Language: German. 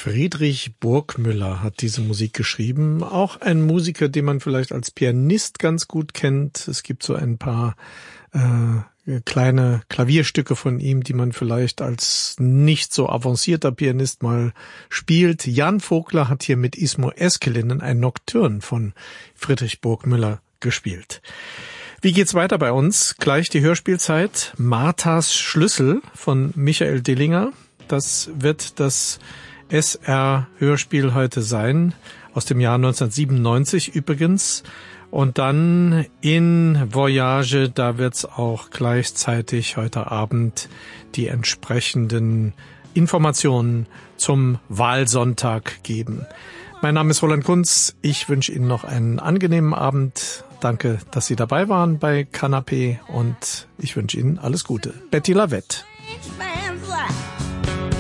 Friedrich Burgmüller hat diese Musik geschrieben. Auch ein Musiker, den man vielleicht als Pianist ganz gut kennt. Es gibt so ein paar kleine Klavierstücke von ihm, die man vielleicht als nicht so avancierter Pianist mal spielt. Jan Vogler hat hier mit Ismo Eskelinen ein Nocturne von Friedrich Burgmüller gespielt. Wie geht's weiter bei uns? Gleich die Hörspielzeit. Marthas Schlüssel von Michael Dillinger. Das wird das SR-Hörspiel heute sein, aus dem Jahr 1997 übrigens. Und dann in Voyage, da wird's auch gleichzeitig heute Abend die entsprechenden Informationen zum Wahlsonntag geben. Mein Name ist Roland Kunz. Ich wünsche Ihnen noch einen angenehmen Abend. Danke, dass Sie dabei waren bei Kanapé und ich wünsche Ihnen alles Gute. Betty Lavette.